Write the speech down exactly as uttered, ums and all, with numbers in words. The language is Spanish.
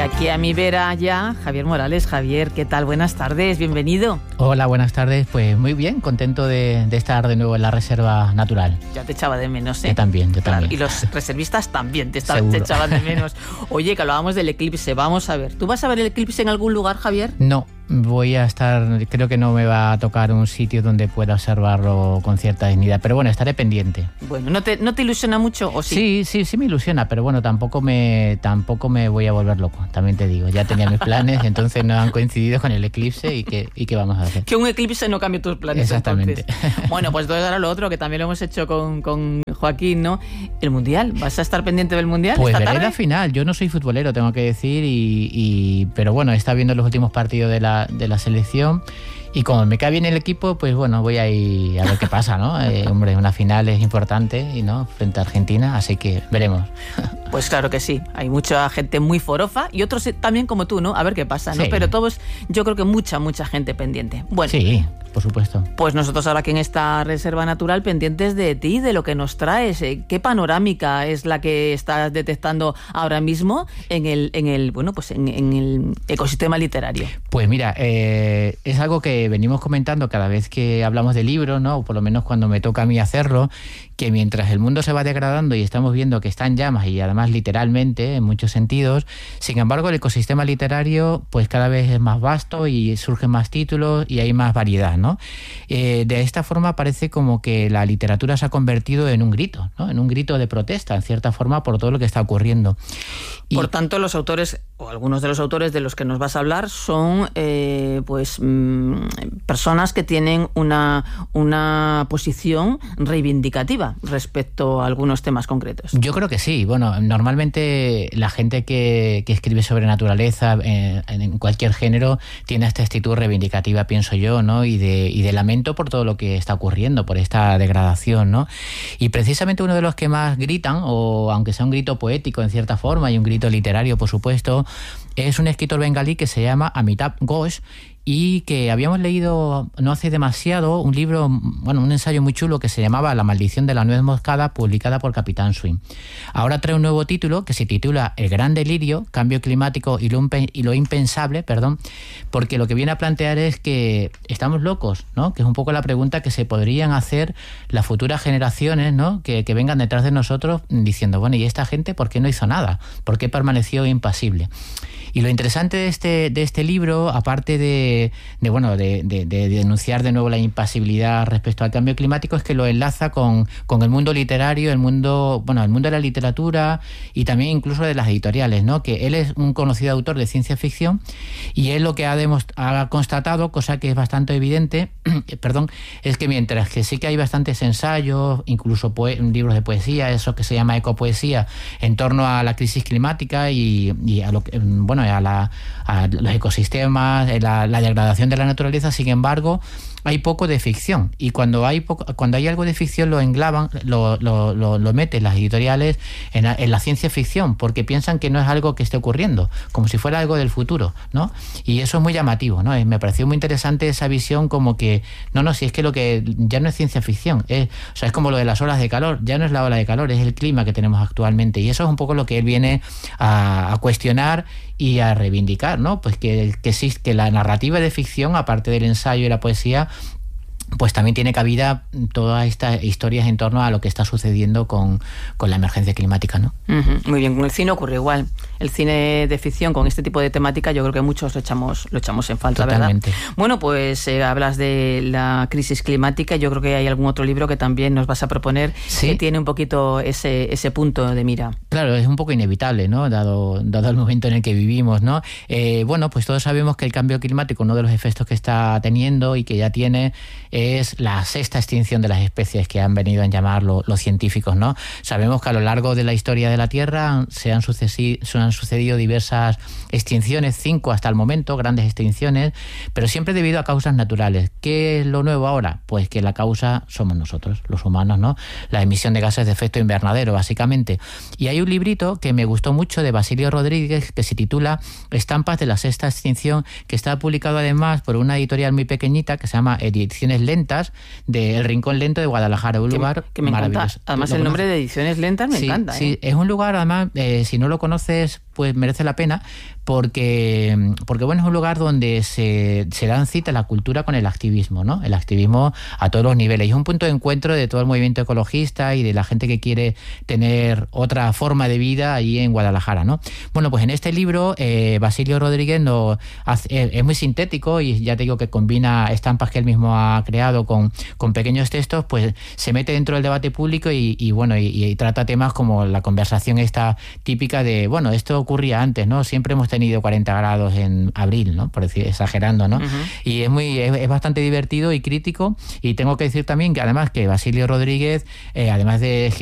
aquí a mi vera ya, Javier Morales. Javier, ¿qué tal? Buenas tardes, bienvenido. Hola, buenas tardes. Pues muy bien, contento de, de estar de nuevo en la Reserva Natural. Ya te echaba de menos, ¿eh? Yo también, yo claro, también. Y los reservistas también te, está, te echaban de menos. Oye, que hablábamos del eclipse, vamos a ver. ¿Tú vas a ver el eclipse en algún lugar, Javier? No, voy a estar, creo que no me va a tocar un sitio donde pueda observarlo con cierta dignidad, pero bueno, estaré pendiente. Bueno, ¿no te, no te ilusiona mucho o sí? Sí, sí, sí me ilusiona, pero bueno, tampoco me, tampoco me voy a volver loco, también te digo. Ya tenía mis planes, entonces no han coincidido con el eclipse y qué, y qué vamos a hacer. Que un eclipse no cambie tus planes. Exactamente. Entonces. Bueno, pues entonces ahora lo otro, que también lo hemos hecho con, con Joaquín, ¿no? El Mundial, ¿vas a estar pendiente del Mundial pues esta tarde? Pues la final, yo no soy futbolero, tengo que decir, y, y pero bueno, he estado viendo los últimos partidos de la, de la selección. Y como me cae bien el equipo, pues bueno, voy a ir a ver qué pasa, ¿no? Eh, hombre, una final es importante, y no frente a Argentina, así que veremos. Pues claro que sí, hay mucha gente muy forofa y otros también como tú, ¿no? A ver qué pasa, ¿no? Sí. Pero todos, yo creo que mucha, mucha gente pendiente. Bueno, sí, por supuesto. Pues nosotros ahora aquí en esta Reserva Natural pendientes de ti, de lo que nos traes. ¿Qué panorámica es la que estás detectando ahora mismo en el, en el, bueno, pues en, en el ecosistema literario? Pues mira, eh, es algo que venimos comentando cada vez que hablamos de libros, ¿no? O por lo menos cuando me toca a mí hacerlo, que mientras el mundo se va degradando y estamos viendo que está en llamas, y además literalmente en muchos sentidos, sin embargo el ecosistema literario pues cada vez es más vasto y surgen más títulos y hay más variedad, ¿no? Eh, de esta forma parece como que la literatura se ha convertido en un grito, ¿no? En un grito de protesta, en cierta forma, por todo lo que está ocurriendo. Y por tanto, los autores, o algunos de los autores de los que nos vas a hablar, son eh, pues mmm, personas que tienen una, una posición reivindicativa respecto a algunos temas concretos. Yo creo que sí. Bueno, normalmente la gente que, que escribe sobre naturaleza eh, en cualquier género tiene esta actitud reivindicativa, pienso yo, ¿no? Y de, y de lamento por todo lo que está ocurriendo, por esta degradación, ¿no? Y precisamente uno de los que más gritan, o aunque sea un grito poético en cierta forma y un grito literario, por supuesto, es un escritor bengalí que se llama Amitabh Ghosh, y que habíamos leído no hace demasiado un libro, bueno, un ensayo muy chulo que se llamaba La maldición de la nuez moscada, publicada por Capitán Swing. Ahora trae un nuevo título que se titula El gran delirio, cambio climático y lo, y lo impensable, perdón, porque lo que viene a plantear es que estamos locos, ¿no? Que es un poco la pregunta que se podrían hacer las futuras generaciones, ¿no? Que, que vengan detrás de nosotros diciendo, bueno, ¿y esta gente por qué no hizo nada? ¿Por qué permaneció impasible? Y lo interesante de este, de este libro, aparte de, de, bueno, de, de, de denunciar de nuevo la impasibilidad respecto al cambio climático, es que lo enlaza con, con el mundo literario, el mundo, bueno, el mundo de la literatura y también incluso de las editoriales, ¿no? Que él es un conocido autor de ciencia ficción y él lo que ha, demost- ha constatado, cosa que es bastante evidente, perdón, es que mientras que sí que hay bastantes ensayos, incluso poe- libros de poesía, eso que se llama ecopoesía, en torno a la crisis climática y, y a lo que, bueno, a, la, a los ecosistemas, la, la degradación de la naturaleza, sin embargo, hay poco de ficción. Y cuando hay poco, cuando hay algo de ficción lo englaban, lo, lo, lo, lo meten las editoriales en la, en la ciencia ficción, porque piensan que no es algo que esté ocurriendo, como si fuera algo del futuro, ¿no? Y eso es muy llamativo, ¿no? Me pareció muy interesante esa visión, como que, no, no, si es que lo que ya no es ciencia ficción, es, o sea, es como lo de las olas de calor, ya no es la ola de calor, es el clima que tenemos actualmente. Y eso es un poco lo que él viene a, a cuestionar y a reivindicar, ¿no? Pues que, que, sí, que la narrativa de ficción, aparte del ensayo y la poesía, pues también tiene cabida todas estas historias en torno a lo que está sucediendo con, con la emergencia climática, ¿no? Uh-huh. Muy bien, con el cine ocurre igual. El cine de ficción con este tipo de temática yo creo que muchos lo echamos, lo echamos en falta, totalmente. ¿Verdad? Bueno, pues eh, hablas de la crisis climática, yo creo que hay algún otro libro que también nos vas a proponer, ¿sí?, que tiene un poquito ese, ese punto de mira. Claro, es un poco inevitable, ¿no? Dado, dado el momento en el que vivimos, ¿no? Eh, bueno, pues todos sabemos que el cambio climático, uno de los efectos que está teniendo y que ya tiene, es la sexta extinción de las especies que han venido a llamar lo, los científicos, ¿no? Sabemos que a lo largo de la historia de la Tierra se han, sucesi- se han sucedido diversas extinciones, cinco hasta el momento, grandes extinciones, pero siempre debido a causas naturales. ¿Qué es lo nuevo ahora? Pues que la causa somos nosotros, los humanos, ¿no? La emisión de gases de efecto invernadero, básicamente. Y hay un librito que me gustó mucho de Basilio Rodríguez que se titula Estampas de la sexta extinción, que está publicado además por una editorial muy pequeñita que se llama Ediciones Lentas, de El Rincón Lento de Guadalajara, un que, lugar que me maravilloso. encanta. Además el nombre de Ediciones Lentas me sí, encanta. Sí, ¿eh? es un lugar, además, eh, si no lo conoces, pues merece la pena porque, porque bueno, es un lugar donde se, se dan cita la cultura con el activismo, ¿no? El activismo a todos los niveles. Y es un punto de encuentro de todo el movimiento ecologista y de la gente que quiere tener otra forma de vida allí en Guadalajara, ¿no? Bueno, pues en este libro eh, Basilio Rodríguez no, hace, eh, es muy sintético y ya te digo que combina estampas que él mismo ha creado con, con pequeños textos, pues se mete dentro del debate público y, y bueno, y, y trata temas como la conversación esta típica de, bueno, esto ocurría antes, ¿no? Siempre hemos tenido cuarenta grados en abril, ¿no? Por decir, exagerando, ¿no? Uh-huh. Y es muy es, es bastante divertido y crítico, y tengo que decir también que además que Basilio Rodríguez, eh, además de